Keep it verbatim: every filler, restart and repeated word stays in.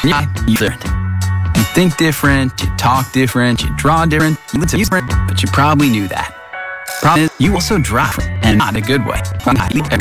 Yeah, you learned. You think different, you talk different, you draw different, you listen different, but you probably knew that. Problem is, you also draw different, and not in a good way.